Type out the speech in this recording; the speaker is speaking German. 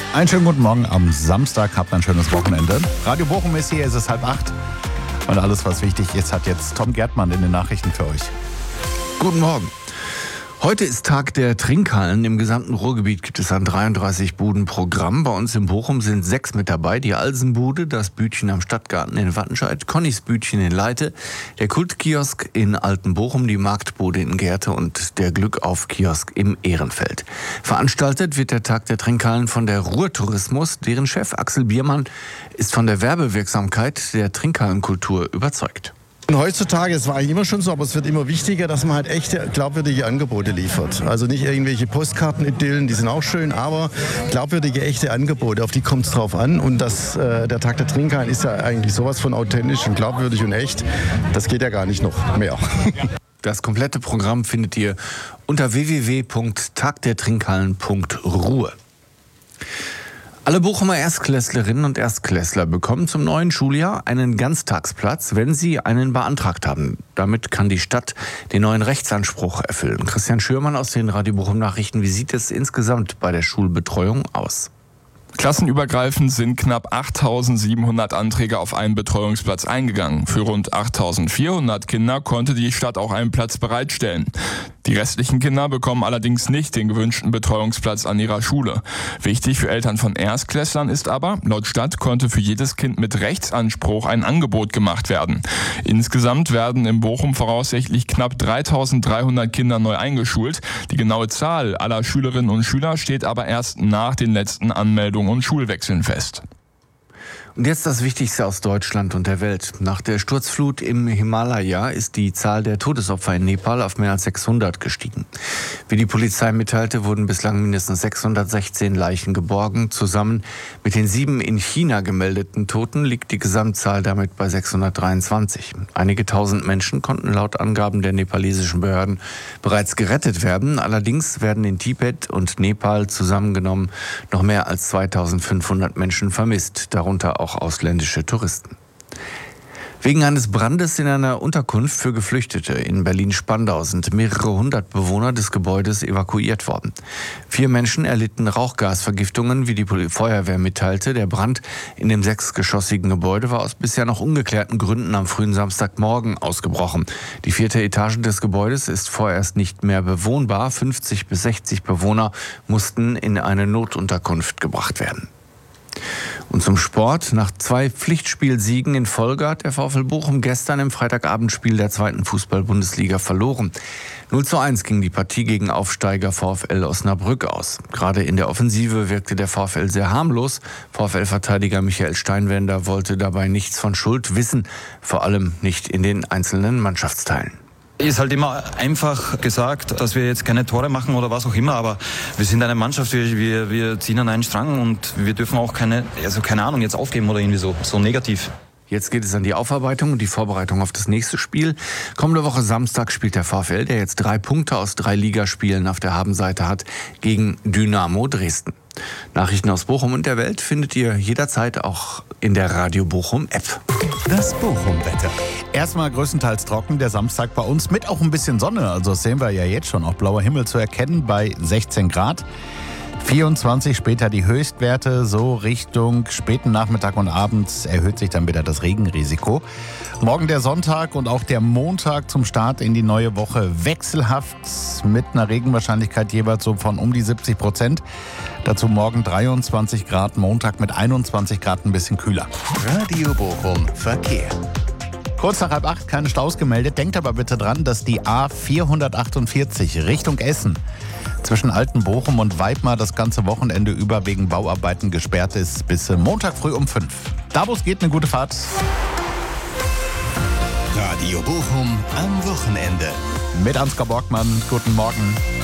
Einen schönen guten Morgen am Samstag, habt ein schönes Wochenende. Radio Bochum ist hier, es ist 7:30 und alles, was wichtig ist, hat jetzt Tom Gerdmann in den Nachrichten für euch. Guten Morgen. Heute ist Tag der Trinkhallen. Im gesamten Ruhrgebiet gibt es ein 33 Buden-Programm. Bei uns in Bochum sind 6 mit dabei. Die Alsenbude, das Bütchen am Stadtgarten in Wattenscheid, Connys Bütchen in Leite, der Kultkiosk in Altenbochum, die Marktbude in Gerte und der Glückauf-Kiosk im Ehrenfeld. Veranstaltet wird der Tag der Trinkhallen von der Ruhrtourismus. Deren Chef Axel Biermann ist von der Werbewirksamkeit der Trinkhallenkultur überzeugt. Heutzutage, es war eigentlich immer schon so, aber es wird immer wichtiger, dass man halt echte, glaubwürdige Angebote liefert. Also nicht irgendwelche Postkartenidyllen, die sind auch schön, aber glaubwürdige, echte Angebote, auf die kommt es drauf an. Und der Tag der Trinkhallen ist ja eigentlich sowas von authentisch und glaubwürdig und echt. Das geht ja gar nicht noch mehr. Das komplette Programm findet ihr unter www.tagdertrinkhallen.ruhe. Alle Bochumer Erstklässlerinnen und Erstklässler bekommen zum neuen Schuljahr einen Ganztagsplatz, wenn sie einen beantragt haben. Damit kann die Stadt den neuen Rechtsanspruch erfüllen. Christian Schürmann aus den Radio Bochum Nachrichten. Wie sieht es insgesamt bei der Schulbetreuung aus? Klassenübergreifend sind knapp 8.700 Anträge auf einen Betreuungsplatz eingegangen. Für rund 8.400 Kinder konnte die Stadt auch einen Platz bereitstellen. Die restlichen Kinder bekommen allerdings nicht den gewünschten Betreuungsplatz an ihrer Schule. Wichtig für Eltern von Erstklässlern ist aber, laut Stadt konnte für jedes Kind mit Rechtsanspruch ein Angebot gemacht werden. Insgesamt werden in Bochum voraussichtlich knapp 3.300 Kinder neu eingeschult. Die genaue Zahl aller Schülerinnen und Schüler steht aber erst nach den letzten Anmeldungen und Schulwechseln fest. Und jetzt das Wichtigste aus Deutschland und der Welt. Nach der Sturzflut im Himalaya ist die Zahl der Todesopfer in Nepal auf mehr als 600 gestiegen. Wie die Polizei mitteilte, wurden bislang mindestens 616 Leichen geborgen. Zusammen mit den 7 in China gemeldeten Toten liegt die Gesamtzahl damit bei 623. Einige tausend Menschen konnten laut Angaben der nepalesischen Behörden bereits gerettet werden. Allerdings werden in Tibet und Nepal zusammengenommen noch mehr als 2500 Menschen vermisst, darunter auch ausländische Touristen. Wegen eines Brandes in einer Unterkunft für Geflüchtete in Berlin-Spandau sind mehrere hundert Bewohner des Gebäudes evakuiert worden. 4 Menschen erlitten Rauchgasvergiftungen, wie die Feuerwehr mitteilte. Der Brand in dem 6-geschossigen Gebäude war aus bisher noch ungeklärten Gründen am frühen Samstagmorgen ausgebrochen. Die 4. Etage des Gebäudes ist vorerst nicht mehr bewohnbar. 50 bis 60 Bewohner mussten in eine Notunterkunft gebracht werden. Und zum Sport. Nach 2 Pflichtspielsiegen in Folge hat der VfL Bochum gestern im Freitagabendspiel der 2. Fußball-Bundesliga verloren. 0:1 ging die Partie gegen Aufsteiger VfL Osnabrück aus. Gerade in der Offensive wirkte der VfL sehr harmlos. VfL-Verteidiger Michael Steinwender wollte dabei nichts von Schuld wissen, vor allem nicht in den einzelnen Mannschaftsteilen. Ist halt immer einfach gesagt, dass wir jetzt keine Tore machen oder was auch immer, aber wir sind eine Mannschaft, wir ziehen an einen Strang und wir dürfen auch keine Ahnung, jetzt aufgeben oder irgendwie so negativ. Jetzt geht es an die Aufarbeitung und die Vorbereitung auf das nächste Spiel. Kommende Woche Samstag spielt der VfL, der jetzt 3 Punkte aus 3 Ligaspielen auf der Habenseite hat, gegen Dynamo Dresden. Nachrichten aus Bochum und der Welt findet ihr jederzeit auch in der Radio Bochum App. Das Bochum-Wetter. Erstmal größtenteils trocken, der Samstag bei uns mit auch ein bisschen Sonne. Also das sehen wir ja jetzt schon, auch blauer Himmel zu erkennen bei 16 Grad. 24 später die Höchstwerte, so Richtung späten Nachmittag und abends erhöht sich dann wieder das Regenrisiko. Morgen der Sonntag und auch der Montag zum Start in die neue Woche wechselhaft mit einer Regenwahrscheinlichkeit jeweils so von um die 70%. Dazu morgen 23 Grad, Montag mit 21 Grad ein bisschen kühler. Radio Bochum Verkehr. Kurz nach 7:30 keine Staus gemeldet. Denkt aber bitte dran, dass die A448 Richtung Essen zwischen Altenbochum und Weidmar das ganze Wochenende über wegen Bauarbeiten gesperrt ist bis Montag früh um 5. Da wo es geht, eine gute Fahrt. Radio Bochum am Wochenende. Mit Ansgar Borgmann. Guten Morgen.